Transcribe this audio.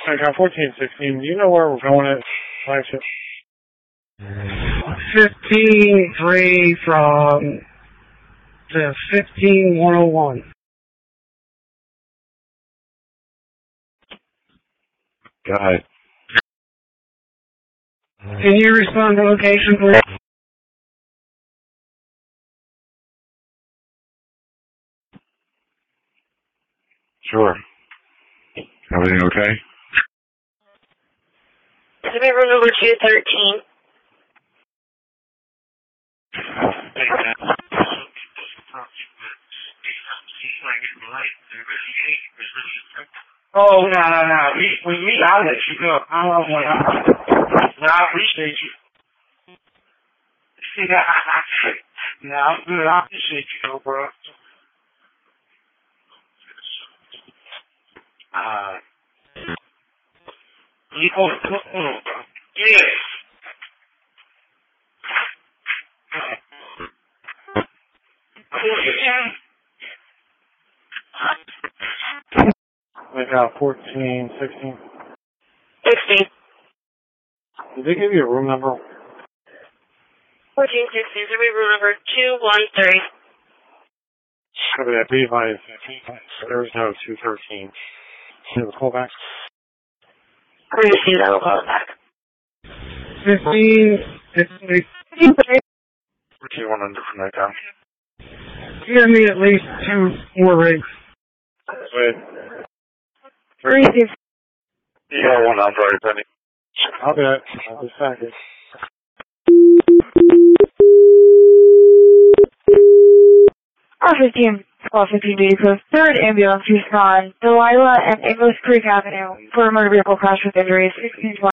I got 1416. Do you know where we're going at flagship? 15-3 from the 15101. Go ahead. Can you respond to location, please? Sure. Everything okay? Survey room number 213. Oh, no. I'll let you go. I don't want to. I appreciate you. No, I'm good. I appreciate you, though, bro. Yeah. I got 1416. 16. Did they give you a room number? 1416. Survey room number 213. Copy that. Be advised. There is no 213. Can you call back? I'm going to see that. I'll call it back. 15-3. 2100 from that down. Give me at least 2 more rigs. Wait. Receive. You got one on Friday, Penny. I'll be back. I'll be back. R15, 1215 Duty Post, 3rd Ambulance respond, Delilah and English Creek Avenue for a motor vehicle crash with injuries, 1620.